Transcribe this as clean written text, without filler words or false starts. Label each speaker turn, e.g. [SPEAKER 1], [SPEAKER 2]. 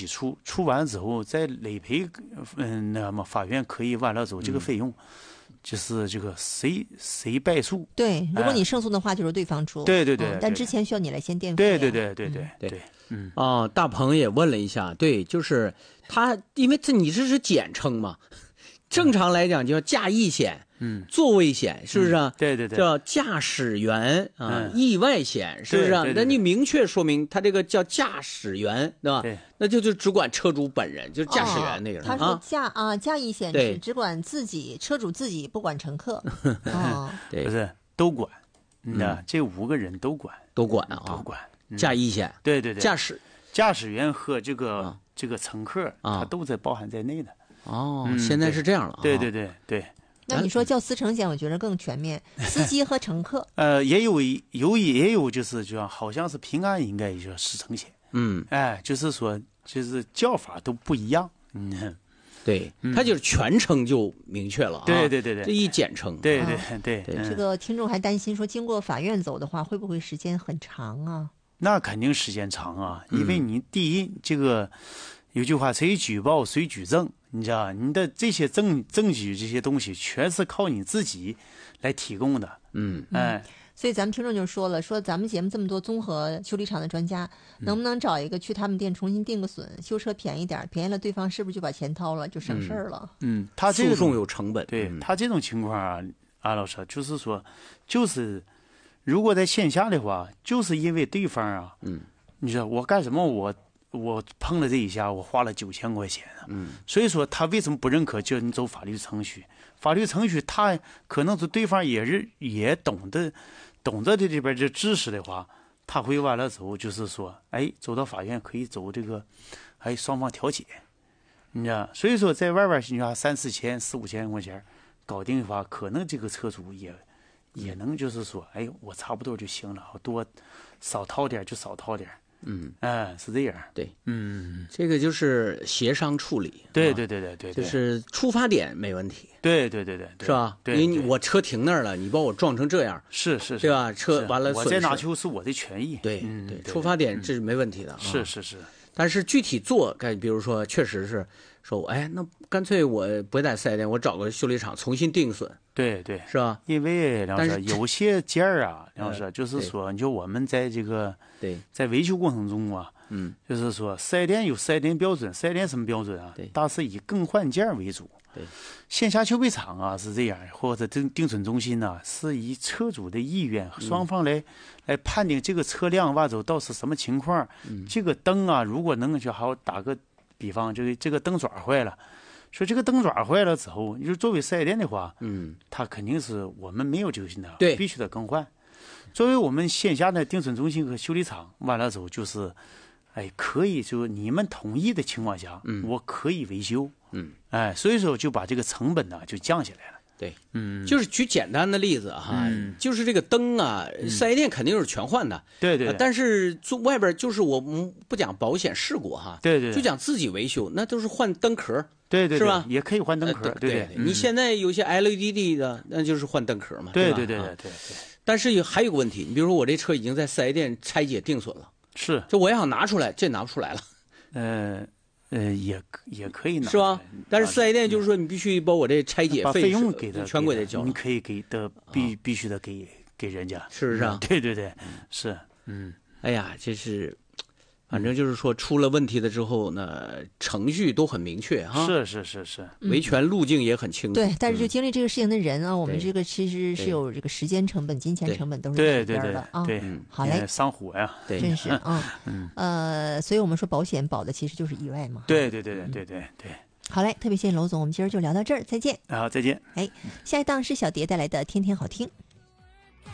[SPEAKER 1] 己出完之后再累赔，那么法院可以完了之后这个费用。就是这个谁败诉？
[SPEAKER 2] 对，如果你胜诉的话，就是对方出。
[SPEAKER 1] 对对对，
[SPEAKER 2] 但之前需要你来先垫付。
[SPEAKER 1] 对，
[SPEAKER 3] 大鹏也问了一下，对，就是他，因为你这是简称嘛，正常来讲叫驾役险，座位险是不是啊？
[SPEAKER 1] 对，
[SPEAKER 3] 叫驾驶员意外险是不是啊？那你明确说明他这个叫驾驶员，对吧？
[SPEAKER 1] 对，
[SPEAKER 3] 那就只管车主本人，就是驾驶员那个人。
[SPEAKER 2] 他说驾役险是只管自己车主自己，不管乘客。
[SPEAKER 3] 对，
[SPEAKER 1] 不是都管，这5个人都管啊，都管。
[SPEAKER 3] 驾役险，
[SPEAKER 1] 对，驾驶员和这个乘客，他都在包含在内的。
[SPEAKER 3] 现在是这样了。
[SPEAKER 1] 对。
[SPEAKER 2] 那你说叫司乘险，我觉得更全面，司机和乘客。
[SPEAKER 1] 也有，就是好像是平安应该也叫司乘险。就是说，就是叫法都不一样。
[SPEAKER 3] 对，它就是全称就明确了。
[SPEAKER 1] 对，
[SPEAKER 3] 这一简称。
[SPEAKER 1] 对。
[SPEAKER 2] 这个听众还担心说，经过法院走的话，会不会时间很长啊？
[SPEAKER 1] 那肯定时间长啊，因为你第一，这个有句话，谁举报谁举证，你知道，你的这些证据这些东西全是靠你自己来提供的。
[SPEAKER 2] 所以咱们听众就说了，说咱们节目这么多综合修理厂的专家，能不能找一个去他们店重新定个损，修车便宜点，便宜了对方是不是就把钱掏了，就省事儿了？
[SPEAKER 1] 他这
[SPEAKER 3] 诉讼有成本。
[SPEAKER 1] 对，他这种情况啊，安老师就是说，就是如果在线下的话，就是因为对方啊，你说我干什么我碰了这一下，我花了9000块钱所以说他为什么不认可叫你走法律程序？法律程序他可能是对方也懂得这边这知识的话，他会完了之后就是说，走到法院可以走这个，双方调解，你知道，所以说在外边你说3-4千、4-5千块钱搞定的话，可能这个车主也能就是说，我差不多就行了，我少掏点就少掏点。是这样。
[SPEAKER 3] 对，这个就是协商处理。
[SPEAKER 1] 对，
[SPEAKER 3] 就是出发点没问题。
[SPEAKER 1] 对，
[SPEAKER 3] 是吧？
[SPEAKER 1] 对，
[SPEAKER 3] 因为我车停那儿了，你把我撞成这样，
[SPEAKER 1] 是，
[SPEAKER 3] 对吧？车完了，
[SPEAKER 1] 我在哪去是我的权益。
[SPEAKER 3] 对，出发点这是没问题的。
[SPEAKER 1] 是。
[SPEAKER 3] 但是具体做，比如说，确实是说，那干脆我不在4S店，我找个修理厂重新定损。对，是吧？
[SPEAKER 1] 因为梁老师有些件儿啊，梁老师就是说，就我们在这个在维修过程中啊，就是说4S店有4S店标准，4S店什么标准啊？大是以更换件为主。
[SPEAKER 3] 对，
[SPEAKER 1] 线下修配厂啊是这样，或者定损中心呢，是以车主的意愿，双方来判定这个车辆挖走到是什么情况。这个灯啊，如果能就好打个比方，这个灯爪坏了，说这个灯爪坏了之后，你就作为4S店的话，它肯定是我们没有这个心的，必须得更换。作为我们线下的定损中心和修理厂，完了之后就是，可以就你们同意的情况下，我可以维修。所以说就把这个成本呢就降下来了。
[SPEAKER 3] 对，就是举简单的例子哈，就是这个灯啊，4S店肯定是全换的。
[SPEAKER 1] 对。
[SPEAKER 3] 但是外边就是我们不讲保险事故哈，
[SPEAKER 1] 对，
[SPEAKER 3] 就讲自己维修，那都是换灯壳。
[SPEAKER 1] 对，
[SPEAKER 3] 是吧？
[SPEAKER 1] 也可以换灯壳。对，
[SPEAKER 3] 你现在有些 LED 的，那就是换灯壳嘛。
[SPEAKER 1] 对。
[SPEAKER 3] 但是还有个问题，你比如说我这车已经在4S店拆解定损了，
[SPEAKER 1] 是，
[SPEAKER 3] 就我要想拿出来，这拿不出来了。
[SPEAKER 1] 也可以拿，
[SPEAKER 3] 是吧？但是4S店就是说，你必须把我这拆解
[SPEAKER 1] 费用给他，
[SPEAKER 3] 全给他交，
[SPEAKER 1] 你可以给的必须得给人家，
[SPEAKER 3] 是不是啊？
[SPEAKER 1] 对，是，
[SPEAKER 3] 哎呀，这是，反正就是说出了问题了之后呢，程序都很明确哈。
[SPEAKER 1] 是，
[SPEAKER 3] 维权路径也很清楚。
[SPEAKER 2] 对，但是就经历这个事情的人啊，我们这个其实是有这个时间成本、金钱成本都是在里边的啊。
[SPEAKER 1] 对，
[SPEAKER 2] 好嘞，
[SPEAKER 1] 伤火呀，
[SPEAKER 2] 真是啊。所以我们说保险保的其实就是意外嘛。
[SPEAKER 1] 对。
[SPEAKER 2] 好嘞，特别谢谢娄总，我们今儿就聊到这儿，再见。
[SPEAKER 1] 好，再见。
[SPEAKER 2] 下一档是小蝶带来的《天天好听》。